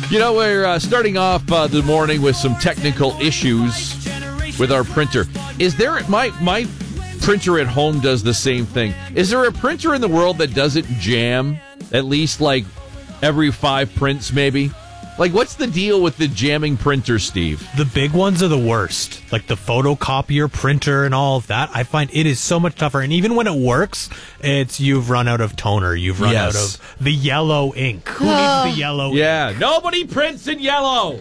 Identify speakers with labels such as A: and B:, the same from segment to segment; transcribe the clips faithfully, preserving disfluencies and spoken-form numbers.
A: You know, we're uh, starting off uh, the morning with some technical issues with our printer. Is there my my printer at home does the same thing? Is there a printer in the world that doesn't jam at least like every five prints, maybe? Like, what's the deal with the jamming printer, Steve?
B: The big ones are the worst. Like the photocopier printer and all of that. I find it is so much tougher. And even when it works, it's you've run out of toner. You've run
A: Yes.
B: out of the yellow ink. Who needs the yellow
A: Yeah,
B: ink?
A: nobody prints in yellow.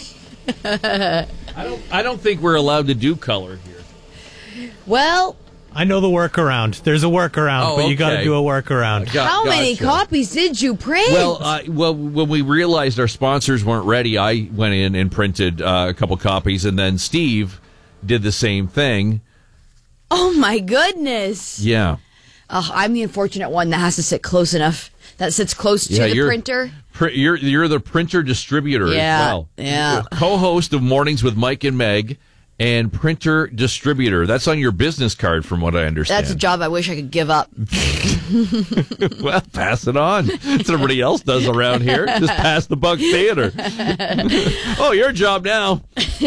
A: I don't. I don't think we're allowed to do color here.
C: Well,
B: I know the workaround. There's a workaround,
A: Oh,
B: but you got to
A: okay.
B: do a workaround.
A: Got-
C: how many
A: gotcha.
C: copies did you print?
A: Well, uh, well, when we realized our sponsors weren't ready, I went in and printed uh, a couple copies, and then Steve did the same thing.
C: oh my goodness.
A: Yeah.
C: Uh, I'm the unfortunate one that has to sit close enough, that sits close to
A: Yeah,
C: the
A: you're-
C: printer.
A: Pr- You're you're the printer distributor
C: Yeah,
A: as well.
C: yeah.
A: Co-host of Mornings with Mike and Meg, and printer distributor. That's on your business card, from what I understand.
C: That's a job I wish I could give up.
A: Well, pass it on. That's what everybody else does around here. Just pass the buck theater. Oh, your job now.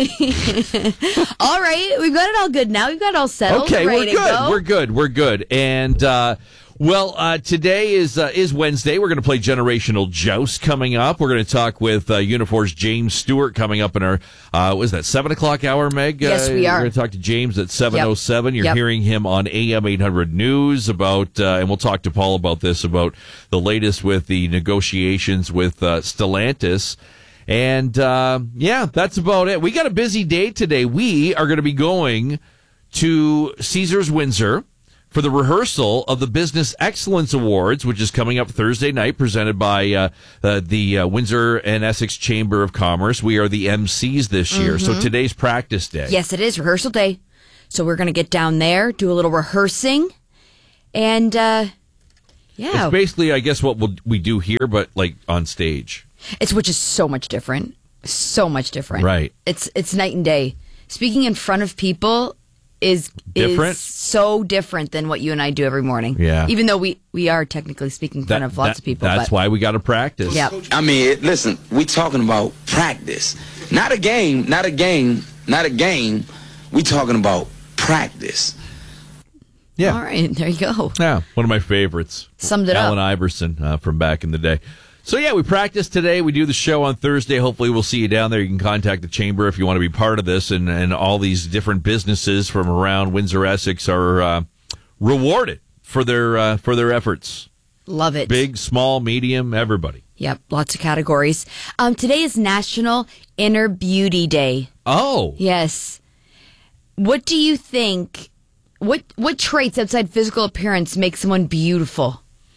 C: All right, we've got it all good now. We've got it all settled.
A: Okay,
C: ready
A: we're
C: to
A: good.
C: go.
A: We're good. We're good. And uh, well, uh, today is uh, is Wednesday. We're going to play Generational Joust coming up. We're going to talk with uh, Unifor's James Stewart coming up in our uh, was that seven o'clock hour, Meg?
C: Yes,
A: uh,
C: we are.
A: We're going to talk to James at seven oh seven. You're
C: Yep.
A: hearing him on A M eight hundred News about, uh, and we'll talk to Paul about this, about the latest with the negotiations with uh, Stellantis. And uh, yeah, that's about it. We got a busy day today. We are going to be going to Caesars Windsor for the rehearsal of the Business Excellence Awards, which is coming up Thursday night, presented by uh, uh, the uh, Windsor and Essex Chamber of Commerce. We are the M Cs this year, so today's practice day.
C: Yes, it is rehearsal day. So we're going to get down there, do a little rehearsing, and uh, yeah,
A: It's basically, I guess, what we'll, we do here, but like on stage.
C: it's which is so much different, so much different.
A: Right.
C: It's it's night and day. Speaking in front of people is
A: Different?
C: is so different than what you and I do every morning.
A: Yeah.
C: Even though we we are technically speaking in front
A: That-
C: of lots
A: that-
C: of people.
A: That's
C: but,
A: why we got to practice.
C: Yeah.
D: I mean, listen, we talking about practice. Not a game, not a game, not a game. We talking about practice.
A: Yeah.
C: All right, there you go.
A: Yeah, one of my favorites.
C: Summed it
A: Alan
C: up.
A: Iverson uh, from back in the day. So, yeah, we practice today. We do the show on Thursday. Hopefully, we'll see you down there. You can contact the Chamber if you want to be part of this. And, and all these different businesses from around Windsor, Essex are uh, rewarded for their uh, for their efforts.
C: Love it.
A: Big, small, medium, everybody.
C: Yep, lots of categories. Um, today is National Inner Beauty Day.
A: Oh,
C: Yes. What do you think? What what traits outside physical appearance make someone beautiful?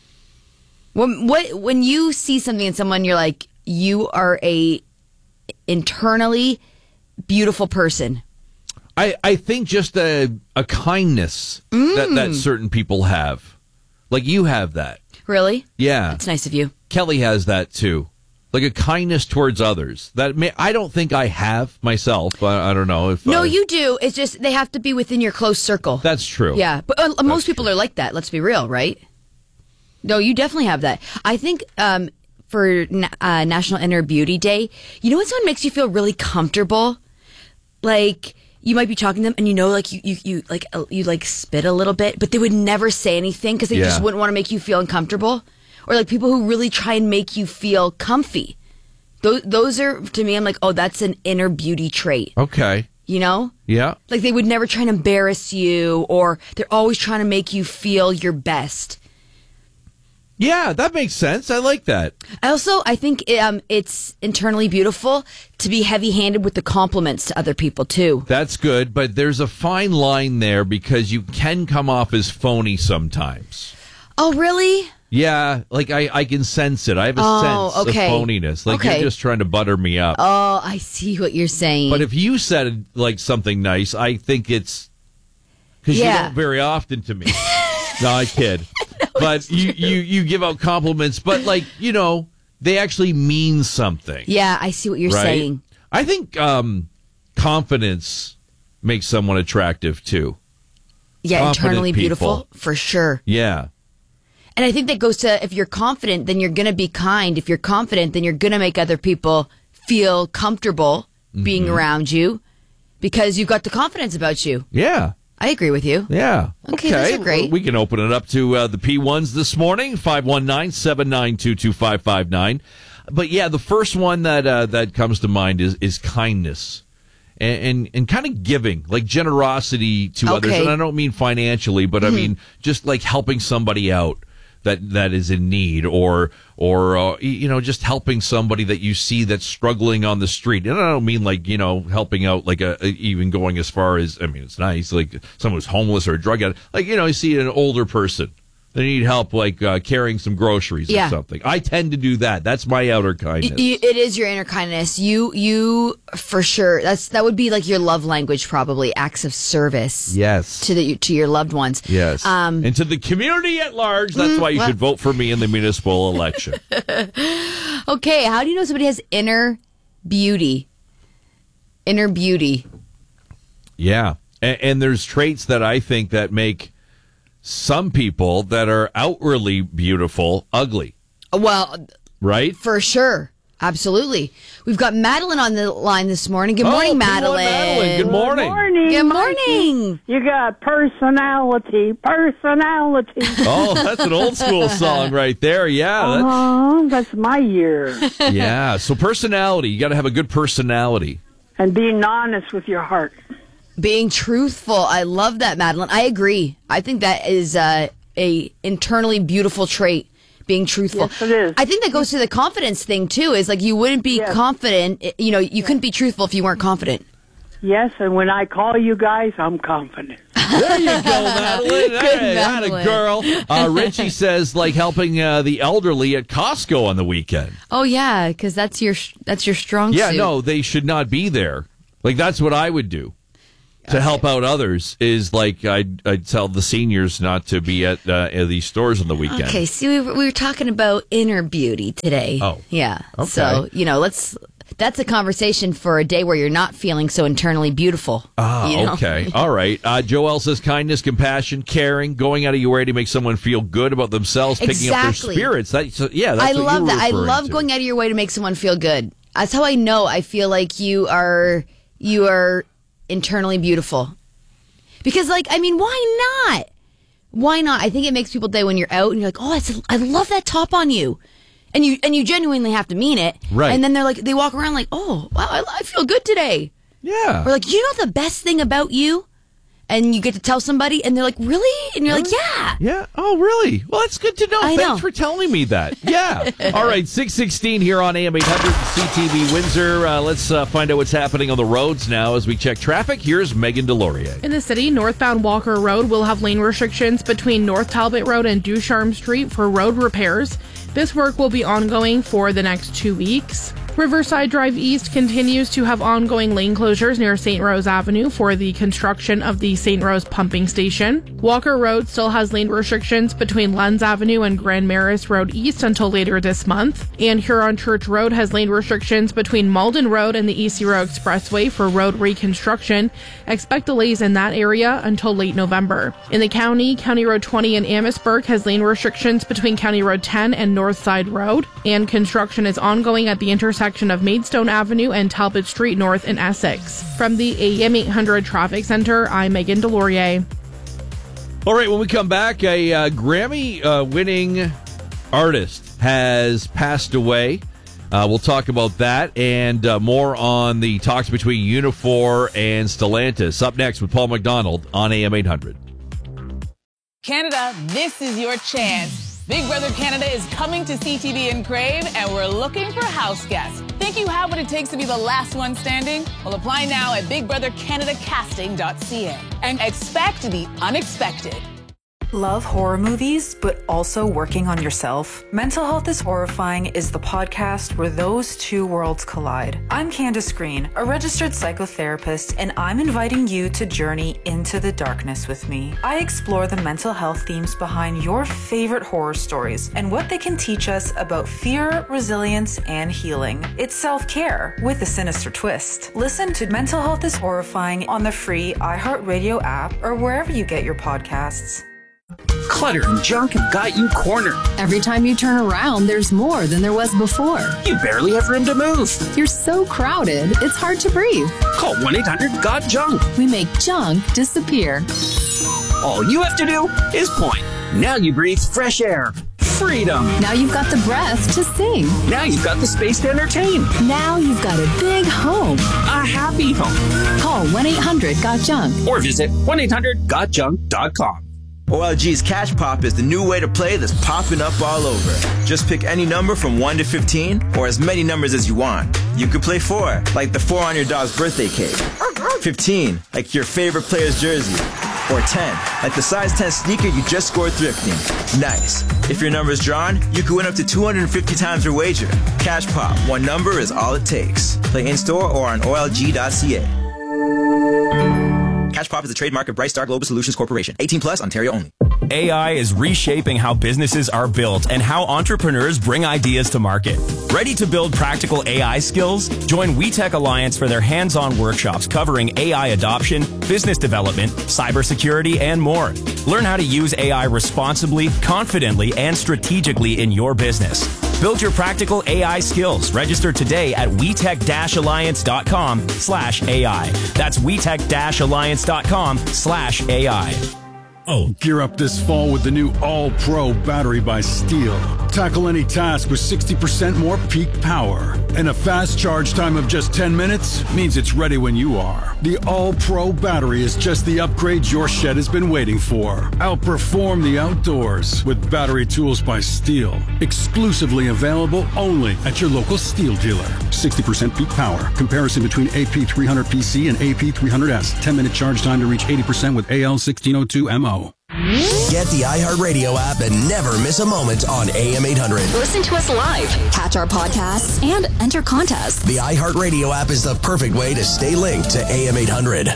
C: When what when you see something in someone, you're like, you are a internally beautiful person.
A: I, I think just a, a kindness that, that certain people have. Like you have that.
C: Really?
A: Yeah.
C: That's nice of you.
A: Kelly has that too, like a kindness towards others. That may, I don't think I have myself. I, I don't know if
C: No,
A: uh,
C: you do. It's just they have to be within your close circle.
A: That's true.
C: Yeah, but uh, most people are like that. Let's be real, right? No, you definitely have that. I think um, for na- uh, National Inner Beauty Day, you know when someone makes you feel really comfortable, like you might be talking to them and you know, like you you, you like uh, you like spit a little bit, but they would never say anything because they
A: Yeah.
C: just wouldn't want to make you feel uncomfortable, or like people who really try and make you feel comfy. Those those are to me. I'm like, oh, that's an inner beauty trait.
A: Okay.
C: You know.
A: Yeah.
C: Like they would never try and embarrass you, or they're always trying to make you feel your best.
A: Yeah, that makes sense. I like that.
C: I also, I think um, it's internally beautiful to be heavy-handed with the compliments to other people too.
A: That's good, but there's a fine line there because you can come off as phony sometimes.
C: Oh, really?
A: Yeah, like I, I can sense it. I have a
C: Oh,
A: sense
C: okay.
A: of phoniness. Like
C: Okay.
A: you're just trying to butter me up.
C: Oh, I see what you're saying.
A: But if you said like something nice, I think it's because
C: Yeah.
A: you don't very often to me. No, I kid. But you, you, you give out compliments, but like, you know, they actually mean something.
C: yeah, I see what you're
A: right?
C: saying.
A: I think um, confidence makes someone attractive too.
C: Yeah,
A: Confident
C: internally
A: people.
C: beautiful for sure.
A: Yeah.
C: And I think that goes to, if you're confident, then you're going to be kind. If you're confident, then you're going to make other people feel comfortable being
A: Mm-hmm.
C: around you because you've got the confidence about you.
A: Yeah.
C: I agree with you.
A: Yeah.
C: Okay, those are great.
A: We can open it up to uh, the P ones this morning, five one nine, seven nine two, two five five nine. But yeah, the first one that uh, that comes to mind is, is kindness. And, and and kind of giving, like generosity to
C: Okay.
A: others. And I don't mean financially, but I mean just like helping somebody out that that is in need, or or uh, you know, just helping somebody that you see that's struggling on the street. And I don't mean like, you know, helping out like a, a even going as far as, I mean, it's nice, like someone who's homeless or a drug addict. Like, you know, you see an older person. They need help, like uh, carrying some groceries
C: Yeah.
A: or something. I tend to do that. That's my outer kindness.
C: Y- y- it is your inner kindness. You, you, for sure. That's that would be like your love language, probably acts of service.
A: Yes.
C: To the to your loved ones.
A: Yes.
C: Um,
A: and to the community at large. That's why you
C: well-
A: should vote for me in the municipal election.
C: Okay, how do you know somebody has inner beauty? Inner beauty.
A: Yeah. And, and there's traits that I think that make some people that are outwardly beautiful ugly,
C: Well,
A: right?
C: for sure. Absolutely. We've got Madeline on the line this morning. Good
A: Oh,
C: morning,
A: come on,
C: Madeline.
A: Madeline. Good morning.
E: Morning.
C: Good
E: Mikey.
C: morning.
E: You got personality, personality.
A: Oh, that's an old school song right there. Yeah.
E: Oh, that's my year.
A: That's, yeah. So personality, you got to have a good personality.
E: And being honest with your heart.
C: Being truthful. I love that, Madeline. I agree. I think that is uh, a internally beautiful trait. Being truthful.
E: Yes, it is.
C: I think that goes to the confidence thing too. Is like you wouldn't be
E: Yes.
C: confident. You know, you couldn't be truthful if you weren't confident.
E: Yes, and when I call you guys, I'm confident.
A: There you go, Madeline.
C: Good,
A: Hey, that a
C: Madeline.
A: girl. Uh, Richie says like helping uh, the elderly at Costco on the weekend.
C: Oh yeah, because that's your that's your strong
A: Yeah,
C: suit.
A: no, they should not be there. Like that's what I would do. To help out others is like I'd, I'd tell the seniors not to be at, uh, at these stores on the weekend.
C: Okay, see, we were, we were talking about inner beauty today.
A: Oh.
C: yeah.
A: Okay.
C: So you know, let's. That's a conversation for a day where you're not feeling so internally beautiful.
A: Ah,
C: you know?
A: okay. All right. Uh, Joelle says kindness, compassion, caring, going out of your way to make someone feel good about themselves, picking up their
C: Exactly.
A: spirits. That's, yeah, that's
C: I
A: what you
C: love
A: were
C: that. I
A: referring
C: love
A: to.
C: going out of your way to make someone feel good. That's how I know I feel like you are you are internally beautiful. Because, like, I mean, why not? Why not? I think it makes people day when you're out and you're like, oh, it's, I love that top on you. And you and you genuinely have to mean it.
A: Right.
C: And then they're like, they walk around like, oh, wow, I, I feel good today.
A: Yeah.
C: Or like, you know the best thing about you? And you get to tell somebody and they're like, really? And you're like, yeah.
A: Yeah. Oh, really? Well, that's good to know.
C: I
A: Thanks
C: know.
A: for telling me that. Yeah. All right. six sixteen here on A M eight hundred C T V Windsor. Uh, let's uh, find out what's happening on the roads now as we check traffic. Here's Megan Delorier.
F: In the city, northbound Walker Road will have lane restrictions between North Talbot Road and Ducharme Street for road repairs. This work will be ongoing for the next two weeks. Riverside Drive East continues to have ongoing lane closures near Saint Rose Avenue for the construction of the Saint Rose pumping station. Walker Road still has lane restrictions between Lenz Avenue and Grand Maris Road East until later this month. And Huron Church Road has lane restrictions between Malden Road and the East Zero Expressway for road reconstruction. Expect delays in that area until late November. In the county, County Road twenty in Amherstburg has lane restrictions between County Road ten and Northside Road. And construction is ongoing at the intersection of Maidstone Avenue and Talbot Street North in Essex. From the A M eight hundred Traffic Center, I'm Megan Delorier.
A: All right, when we come back, a uh, Grammy-winning artist has passed away. Uh, we'll talk about that and uh, more on the talks between Unifor and Stellantis. Up next with Paul McDonald on A M eight hundred.
G: Canada, this is your chance. Big Brother Canada is coming to C T V and Crave, and we're looking for house guests. Think you have what it takes to be the last one standing? Well, apply now at big brother canada casting dot c a and expect the unexpected.
H: Love horror movies, but also working on yourself? Mental Health is Horrifying is the podcast where those two worlds collide. I'm Candace Green, a registered psychotherapist, and I'm inviting you to journey into the darkness with me. I explore the mental health themes behind your favorite horror stories and what they can teach us about fear, resilience, and healing. It's self-care with a sinister twist. Listen to Mental Health is Horrifying on the free iHeartRadio app or wherever you get your podcasts.
I: Clutter and junk have got you cornered.
J: Every time you turn around, there's more than there was before.
I: You barely have room to move.
J: You're so crowded, it's hard to breathe.
I: Call one eight hundred got junk.
J: We make junk disappear.
I: All you have to do is point. Now you breathe fresh air. Freedom.
J: Now you've got the breath to sing.
I: Now you've got the space to entertain.
J: Now you've got a big home.
I: A happy home.
J: Call one eight hundred got junk.
I: Or visit one eight hundred got junk dot com.
K: O L G's Cash Pop is the new way to play that's popping up all over. Just pick any number from one to fifteen, or as many numbers as you want. You could play four, like the four on your dog's birthday cake. fifteen, like your favorite player's jersey. Or ten, like the size ten sneaker you just scored thrifting. Nice. If your number's drawn, you could win up to two hundred fifty times your wager. Cash Pop, one number is all it takes. Play in-store or on O L G dot C A. Cash Pop is a trademark of Bright Star Global Solutions Corporation. eighteen plus, Ontario only.
L: A I is reshaping how businesses are built and how entrepreneurs bring ideas to market. Ready to build practical A I skills? Join WeTech Alliance for their hands-on workshops covering A I adoption, business development, cybersecurity, and more. Learn how to use A I responsibly, confidently, and strategically in your business. Build your practical A I skills. Register today at WeTech Alliance dot com slash A I. That's WeTech Alliance dot com slash A I.
M: Oh, gear up this fall with the new All-Pro battery by Steel. Tackle any task with sixty percent more peak power. And a fast charge time of just ten minutes means it's ready when you are. The All-Pro battery is just the upgrade your shed has been waiting for. Outperform the outdoors with Battery Tools by Steel. Exclusively available only at your local Steel dealer. sixty percent peak power. Comparison between A P three hundred P C and A P three hundred S. ten minute charge time to reach eighty percent with A L sixteen oh two M O.
N: Get the iHeartRadio app and never miss a moment on A M eight hundred.
O: Listen to us live, catch our podcasts, and enter contests.
N: The iHeartRadio app is the perfect way to stay linked to A M eight hundred.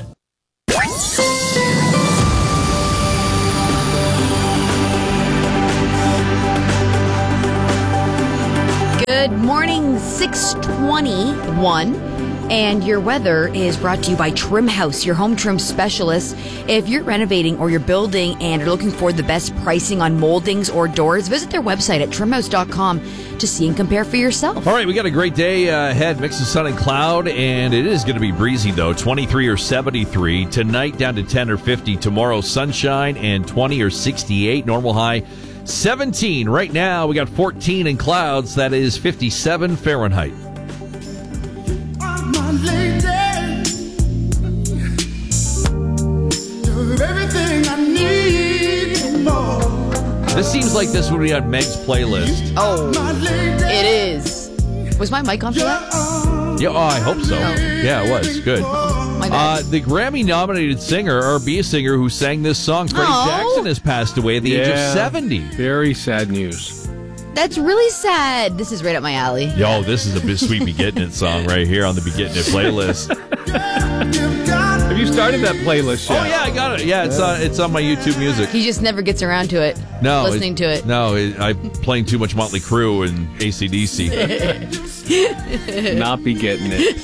C: Good morning, six twenty-one. And your weather is brought to you by Trim House, your home trim specialist. If you're renovating or you're building and you're looking for the best pricing on moldings or doors, visit their website at trim house dot com to see and compare for yourself.
A: All right, we got a great day uh, ahead. Mix of sun and cloud, and it is going to be breezy, though. twenty-three or seventy-three. Tonight, down to ten or fifty. Tomorrow, sunshine and twenty or sixty-eight. Normal high, seventeen. Right now, we got fourteen in clouds. That is fifty-seven Fahrenheit.
P: My lady, you're everything I need and more.
A: This seems like this would be on Meg's playlist.
C: Oh, it is. Was my mic on for that?
A: Yeah, oh, I hope so.
C: No.
A: Yeah, it was. Good.
C: My bad.
A: Uh, the Grammy-nominated singer, or be a singer who sang this song, Freddie
C: Oh.
A: Jackson, has passed away at the age of seventy.
Q: Very sad news.
C: That's really sad. This is right up my alley.
A: Yo, this is a bit sweet Be Getting It song right here on the Be Getting It playlist.
Q: Have you started that playlist yet?
A: Oh, yeah, I got it. Yeah, it's on, it's on my YouTube Music.
C: He just never gets around to it.
A: No,
C: Listening to it.
A: No, it, I'm playing too much Motley Crue and A C D C.
Q: Not be getting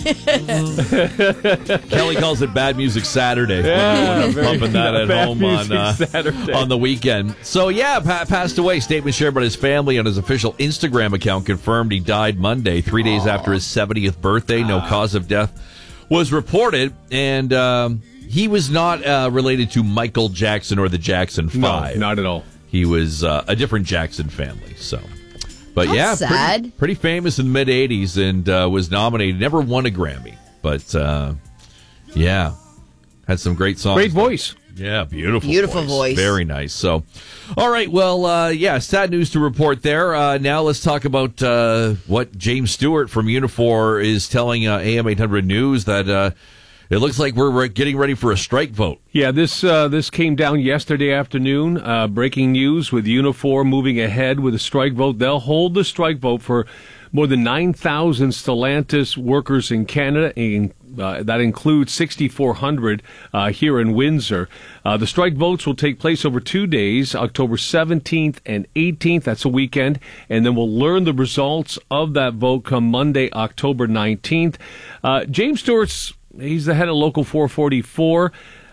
Q: it.
A: Kelly calls it Bad Music Saturday.
Q: Yeah,
A: when I'm
Q: very
A: pumping that at
Q: Bad
A: home on uh,
Q: Saturday.
A: on the weekend. So yeah, pa- passed away. Statement shared by his family on his official Instagram account confirmed he died Monday, three days Aww. after his seventieth birthday. No
Q: Ah.
A: cause of death was reported, and um, he was not uh, related to Michael Jackson or the Jackson Five.
Q: No, not at all.
A: He was uh, a different Jackson family. So. But
C: That's
A: yeah,
C: sad.
A: Pretty, pretty famous in the mid eighties and uh, was nominated. Never won a Grammy, but uh, yeah, had some great songs.
Q: Great voice.
A: Yeah, beautiful,
C: Beautiful voice.
A: Very nice. So, all right, well, uh, yeah, sad news to report there. Uh, now let's talk about uh, what James Stewart from Unifor is telling uh, A M eight hundred News, that uh, it looks like we're getting ready for a strike vote.
Q: Yeah, this uh, this came down yesterday afternoon. Uh, breaking news with Unifor moving ahead with a strike vote. They'll hold the strike vote for more than nine thousand Stellantis workers in Canada. And, uh, that includes sixty-four hundred uh, here in Windsor. Uh, the strike votes will take place over two days, October seventeenth and eighteenth. That's a weekend. And then we'll learn the results of that vote come Monday, October nineteenth. Uh, James Stewart's He's the head of Local four forty-four.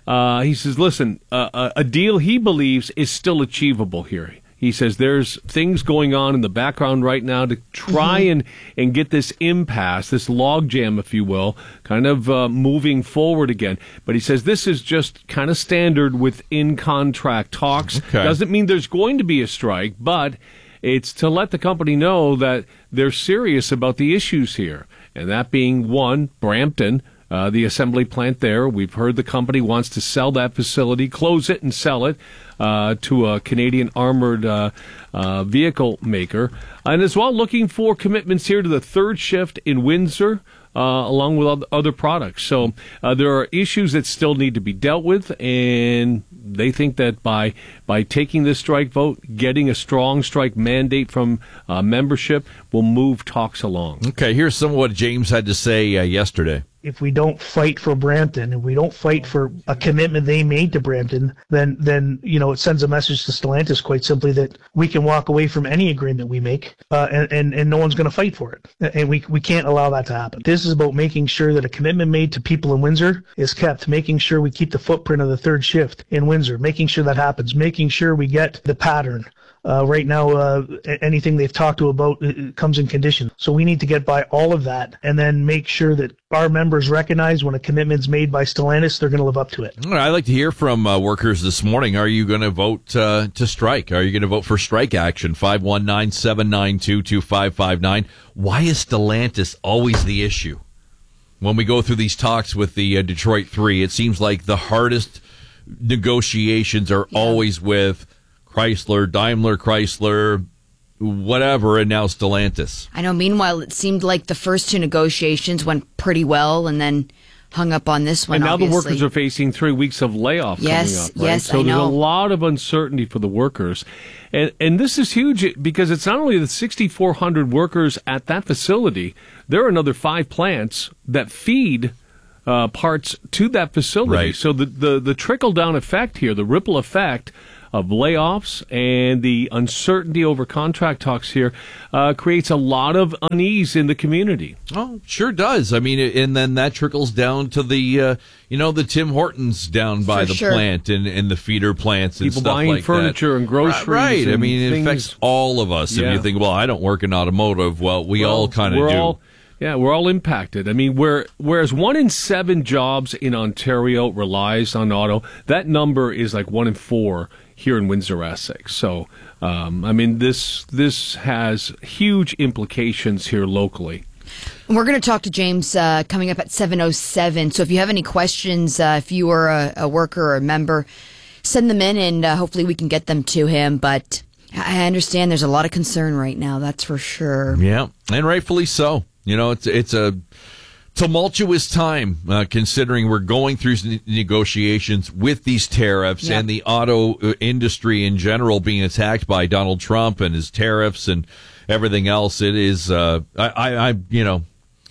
Q: Uh, he says, listen, uh, a, a deal he believes is still achievable here. He says there's things going on in the background right now to try mm-hmm. and, and get this impasse, this logjam, if you will, kind of uh, moving forward again. But he says this is just kind of standard within contract talks.
A: Okay.
Q: Doesn't mean there's going to be a strike, but it's to let the company know that they're serious about the issues here. And that being, one, Brampton, uh, the assembly plant there. We've heard the company wants to sell that facility, close it and sell it uh, to a Canadian armored uh, uh, vehicle maker. And as well, looking for commitments here to the third shift in Windsor, uh, along with other products. So uh, there are issues that still need to be dealt with, and they think that by by taking this strike vote, getting a strong strike mandate from uh, membership will move talks along.
A: Okay, here's some of what James had to say uh, yesterday.
R: If we don't fight for Brampton, if we don't fight for a commitment they made to Brampton, then, then you know, it sends a message to Stellantis quite simply that we can walk away from any agreement we make, uh, and, and, and no one's going to fight for it. And we, we can't allow that to happen. This is about making sure that a commitment made to people in Windsor is kept, making sure we keep the footprint of the third shift in Windsor, making sure that happens, making sure we get the pattern. Uh, right now, uh, anything they've talked to about it comes in condition. So we need to get by all of that and then make sure that our members recognize when a commitment's made by Stellantis, they're going to live up to it.
A: All right, I'd like to hear from uh, workers this morning. Are you going to vote uh, to strike? Are you going to vote for strike action? five one nine, seven nine two, two five five nine. Why is Stellantis always the issue? When we go through these talks with the uh, Detroit Three, it seems like the hardest negotiations are yeah. always with Chrysler, Daimler, Chrysler, whatever, and now Stellantis.
C: I know. Meanwhile, it seemed like the first two negotiations went pretty well, and then hung up on this one.
Q: And now
C: obviously.
Q: the workers are facing three weeks of layoff
C: yes,
Q: coming up. Right?
C: Yes,
Q: so
C: I
Q: there's
C: know.
Q: a lot of uncertainty for the workers, and and this is huge because it's not only the sixty-four hundred workers at that facility. There are another five plants that feed uh, parts to that facility.
A: Right.
Q: So the the, the trickle down effect here, the ripple effect of layoffs and the uncertainty over contract talks here uh, creates a lot of unease in the community.
A: Oh, sure does. I mean, and then that trickles down to the, uh, you know, the Tim Hortons down by
C: For
A: the
C: sure.
A: plant and, and the feeder plants and
Q: People
A: stuff
Q: buying
A: like
Q: furniture
A: that.
Q: and groceries.
A: Right. I
Q: and
A: mean, it
Q: things.
A: affects all of us.
Q: Yeah.
A: If you think, well, I don't work in automotive. Well, we
Q: Well,
A: all kind of
Q: we're
A: do.
Q: all- Yeah, we're all impacted. I mean, where, whereas one in seven jobs in Ontario relies on auto, that number is like one in four here in Windsor-Essex. So, um, I mean, this this has huge implications here locally.
C: We're going to talk to James uh, coming up at seven oh seven. So if you have any questions, uh, if you are a, a worker or a member, send them in, and uh, hopefully we can get them to him. But I understand there's a lot of concern right now, that's for sure.
A: Yeah, and rightfully so. You know, it's it's a tumultuous time, uh, considering we're going through ne- negotiations with these tariffs
C: Yep.
A: and the auto uh, industry in general being attacked by Donald Trump and his tariffs and everything else. It is, uh, I, I, I, you know,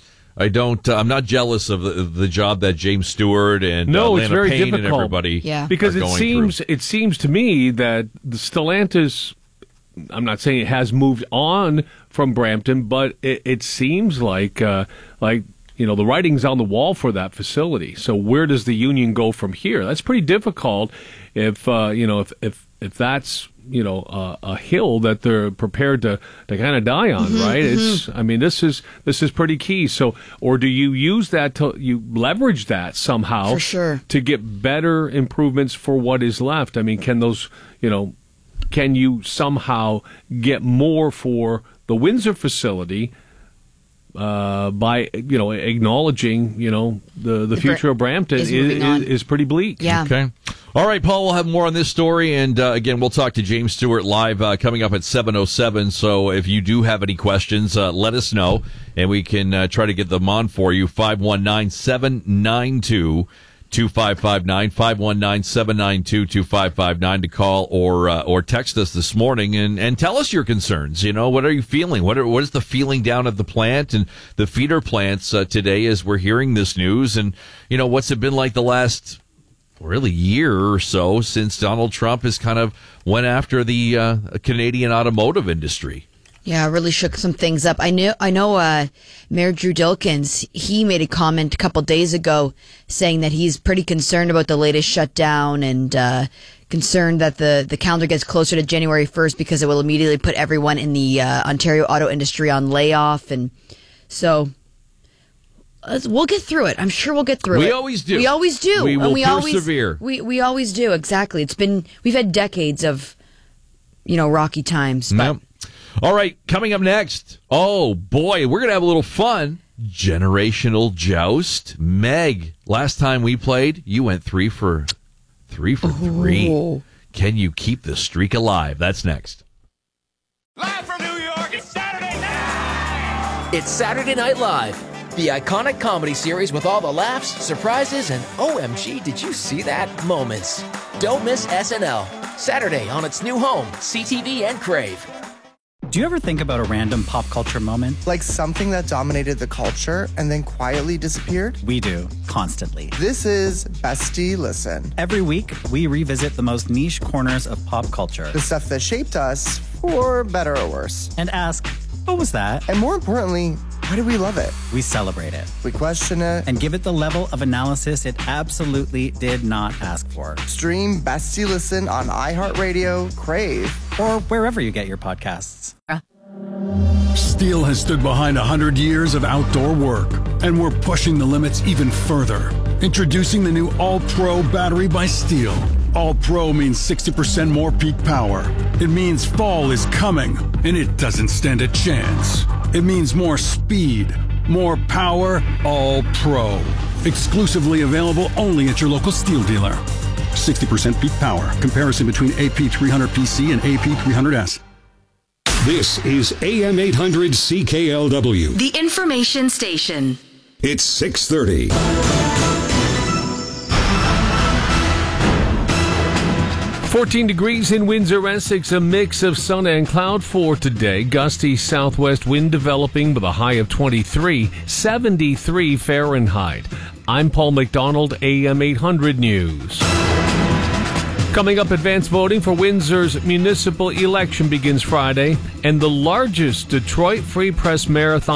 A: I don't, uh, I'm not jealous of the, the job that James Stewart and
Q: No,
A: uh,
Q: it's
A: Lana
Q: very
A: Payne and
Q: difficult.
A: everybody
C: Yeah.
Q: Because
A: are
Q: it
A: going
Q: seems
A: through.
Q: it seems to me that the Stellantis, I'm not saying it has moved on from Brampton, but it, it seems like uh, like you know the writing's on the wall for that facility. So where does the union go from here? That's pretty difficult. If uh, you know if if if that's you know uh, a hill that they're prepared to to kind of die on,
C: Mm-hmm,
Q: right? It's I mean this is this is pretty key. So or do you use that to you leverage that somehow
C: For sure.
Q: to get better improvements for what is left? I mean, can those you know can you somehow get more for the Windsor facility uh, by you know acknowledging you know the the future of Brampton
C: is
Q: is,
C: moving on.
Q: is, is pretty bleak.
C: Yeah.
A: Okay. All right, Paul, we'll have more on this story. And uh, again, we'll talk to James Stewart live uh, coming up at seven oh seven. So if you do have any questions, uh, let us know, and we can uh, try to get them on for you. five one nine, seven nine two, two five five nine, five one nine, seven nine two, two five five nine to call or uh, or text us this morning and, and tell us your concerns. You know, what are you feeling? What are, what is the feeling down at the plant and the feeder plants uh, today as we're hearing this news? And, you know, what's it been like the last really year or so since Donald Trump has kind of went after the uh, Canadian automotive industry?
C: Yeah, really shook some things up. I know, I know, uh, Mayor Drew Dilkins, he made a comment a couple days ago saying that he's pretty concerned about the latest shutdown and, uh, concerned that the, the calendar gets closer to January first because it will immediately put everyone in the, uh, Ontario auto industry on layoff. And so, let's, we'll get through it. I'm sure we'll get through
A: we
C: it.
A: We always do.
C: We always do.
A: We will
C: and we
A: persevere.
C: Always, we, we always do. Exactly. It's been, we've had decades of, you know, rocky times, but.
A: Yep. All right, coming up next. Oh, boy, we're going to have a little fun. Generational Joust. Meg, last time we played, you went three for three for three.
C: Oh.
A: Can you keep the streak alive? That's next.
S: Live from New York, it's Saturday night!
T: It's Saturday Night Live, the iconic comedy series with all the laughs, surprises, and O M G, did you see that moments. Don't miss S N L. Saturday on its new home, C T V and Crave.
U: Do you ever think about a random pop culture moment?
V: Like something that dominated the culture and then quietly disappeared?
U: We do, constantly.
V: This is Bestie Listen.
U: Every week, we revisit the most niche corners of pop culture.
V: The stuff that shaped us, for better or worse.
U: And ask, what was that?
V: And more importantly, why do we love it?
U: We celebrate it.
V: We question it.
U: And give it the level of analysis it absolutely did not ask for.
V: Stream Bestie Listen on iHeartRadio, Crave,
U: or wherever you get your podcasts.
M: Steel has stood behind one hundred years of outdoor work, and we're pushing the limits even further. Introducing the new All-Pro battery by Steel. All-Pro means sixty percent more peak power. It means fall is coming, and it doesn't stand a chance. It means more speed, more power, All-Pro. Exclusively available only at your local Steel dealer. sixty percent peak power. Comparison between A P three hundred P C and A P three hundred S.
W: This is A M eight hundred C K L W.
X: The information station.
W: It's six thirty.
Q: fourteen degrees in Windsor, Essex, a mix of sun and cloud for today. Gusty southwest wind developing with a high of twenty-three, seventy-three Fahrenheit. I'm Paul McDonald, A M eight hundred News. Coming up, advanced voting for Windsor's municipal election begins Friday, and the largest Detroit Free Press Marathon